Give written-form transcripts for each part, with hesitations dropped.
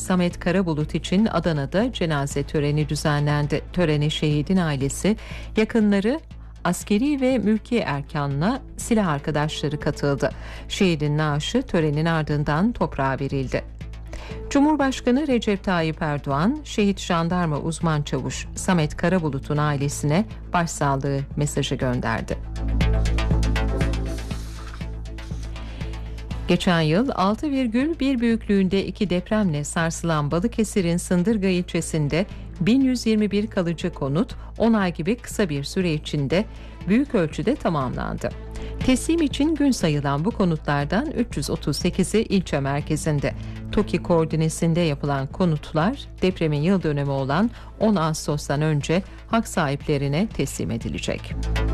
Samet Karabulut için Adana'da cenaze töreni düzenlendi. Törene şehidin ailesi, yakınları, askeri ve mülki erkanla silah arkadaşları katıldı. Şehidin naaşı törenin ardından toprağa verildi. Cumhurbaşkanı Recep Tayyip Erdoğan, şehit jandarma uzman çavuş Samet Karabulut'un ailesine başsağlığı mesajı gönderdi. Geçen yıl 6,1 büyüklüğünde 2 depremle sarsılan Balıkesir'in Sındırga ilçesinde 1121 kalıcı konut 10 ay gibi kısa bir süre içinde büyük ölçüde tamamlandı. Teslim için gün sayılan bu konutlardan 338'i ilçe merkezinde. TOKİ koordinesinde yapılan konutlar depremin yıl dönümü olan 10 Ağustos'tan önce hak sahiplerine teslim edilecek.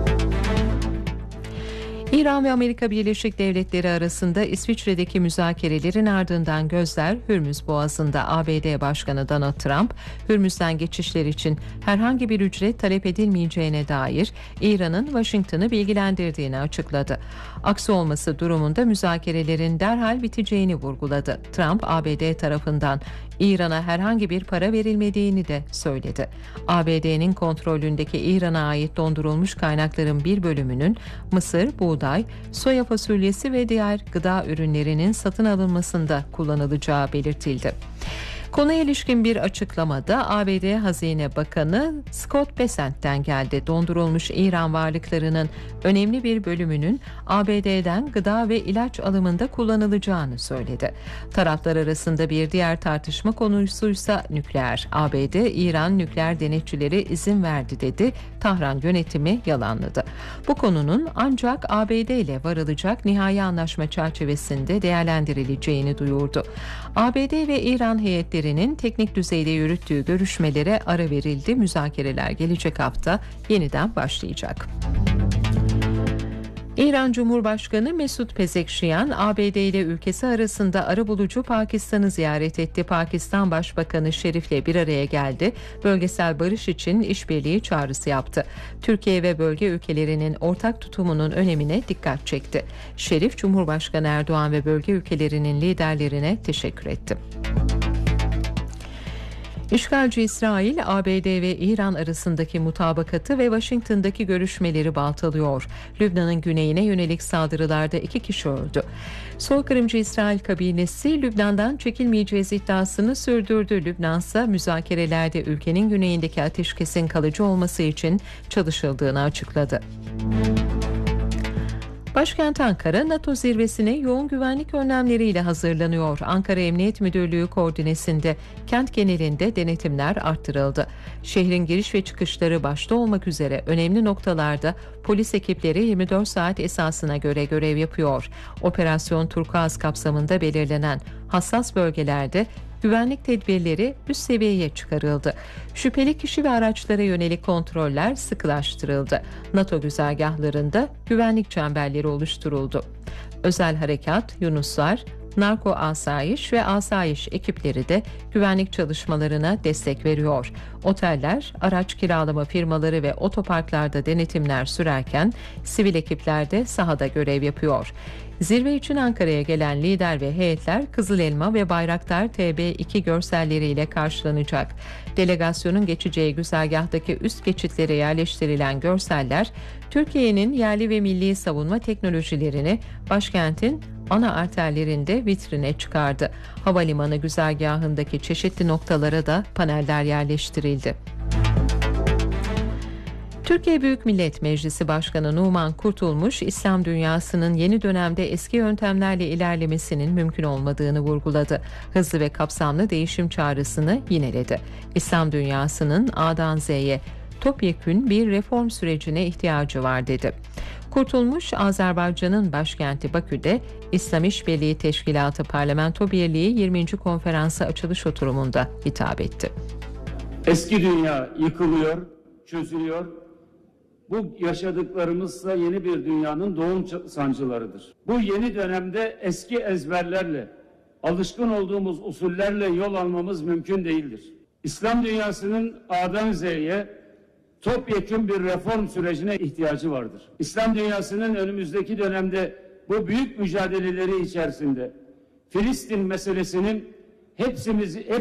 İran ve Amerika Birleşik Devletleri arasında İsviçre'deki müzakerelerin ardından gözler Hürmüz Boğazı'nda. ABD Başkanı Donald Trump, Hürmüz'den geçişler için herhangi bir ücret talep edilmeyeceğine dair İran'ın Washington'ı bilgilendirdiğini açıkladı. Aksi olması durumunda müzakerelerin derhal biteceğini vurguladı. Trump, ABD tarafından İran'a herhangi bir para verilmediğini de söyledi. ABD'nin kontrolündeki İran'a ait dondurulmuş kaynakların bir bölümünün Mısır, buğday, soya fasulyesi ve diğer gıda ürünlerinin satın alınmasında kullanılacağı belirtildi. Konuya ilişkin bir açıklamada ABD Hazine Bakanı Scott Bessent'ten geldi. Dondurulmuş İran varlıklarının önemli bir bölümünün ABD'den gıda ve ilaç alımında kullanılacağını söyledi. Taraflar arasında bir diğer tartışma konusuysa nükleer. ABD, İran nükleer denetçileri izin verdi dedi. Tahran yönetimi yalanladı. Bu konunun ancak ABD ile varılacak nihai anlaşma çerçevesinde değerlendirileceğini duyurdu. ABD ve İran heyetlerinin teknik düzeyde yürüttüğü görüşmelere ara verildi. Müzakereler gelecek hafta yeniden başlayacak. İran Cumhurbaşkanı Mesut Pezeshkian, ABD ile ülkesi arasında arabulucu Pakistan'ı ziyaret etti. Pakistan Başbakanı Şerif'le bir araya geldi. Bölgesel barış için işbirliği çağrısı yaptı. Türkiye ve bölge ülkelerinin ortak tutumunun önemine dikkat çekti. Şerif, Cumhurbaşkanı Erdoğan ve bölge ülkelerinin liderlerine teşekkür etti. İşgalci İsrail, ABD ve İran arasındaki mutabakatı ve Washington'daki görüşmeleri baltalıyor. Lübnan'ın güneyine yönelik saldırılarda 2 kişi öldü. Soykırımcı İsrail kabinesi Lübnan'dan çekilmeyeceğiz iddiasını sürdürdü. Lübnan ise müzakerelerde ülkenin güneyindeki ateşkesin kalıcı olması için çalışıldığını açıkladı. Başkent Ankara, NATO zirvesine yoğun güvenlik önlemleriyle hazırlanıyor. Ankara Emniyet Müdürlüğü koordinesinde kent genelinde denetimler arttırıldı. Şehrin giriş ve çıkışları başta olmak üzere önemli noktalarda polis ekipleri 24 saat esasına göre görev yapıyor. Operasyon Turkuaz kapsamında belirlenen hassas bölgelerde güvenlik tedbirleri üst seviyeye çıkarıldı. Şüpheli kişi ve araçlara yönelik kontroller sıkılaştırıldı. NATO güzergahlarında güvenlik çemberleri oluşturuldu. Özel harekat, Yunuslar, narko asayiş ve asayiş ekipleri de güvenlik çalışmalarına destek veriyor. Oteller, araç kiralama firmaları ve otoparklarda denetimler sürerken sivil ekipler de sahada görev yapıyor. Zirve için Ankara'ya gelen lider ve heyetler Kızıl Elma ve Bayraktar TB2 görselleriyle karşılanacak. Delegasyonun geçeceği güzergahtaki üst geçitlere yerleştirilen görseller, Türkiye'nin yerli ve milli savunma teknolojilerini başkentin ana arterlerinde vitrine çıkardı. Havalimanı güzergahındaki çeşitli noktalara da paneller yerleştirildi. Türkiye Büyük Millet Meclisi Başkanı Numan Kurtulmuş, İslam dünyasının yeni dönemde eski yöntemlerle ilerlemesinin mümkün olmadığını vurguladı. Hızlı ve kapsamlı değişim çağrısını yineledi. İslam dünyasının A'dan Z'ye topyekün bir reform sürecine ihtiyacı var dedi. Kurtulmuş, Azerbaycan'ın başkenti Bakü'de İslam İşbirliği Teşkilatı Parlamento Birliği 20. Konferansı açılış oturumunda hitap etti. Eski dünya yıkılıyor, çözülüyor. Bu yaşadıklarımızsa yeni bir dünyanın doğum sancılarıdır. Bu yeni dönemde eski ezberlerle, alışkın olduğumuz usullerle yol almamız mümkün değildir. İslam dünyasının A'dan Z'ye topyekün bir reform sürecine ihtiyacı vardır. İslam dünyasının önümüzdeki dönemde bu büyük mücadeleleri içerisinde Filistin meselesinin hepimizi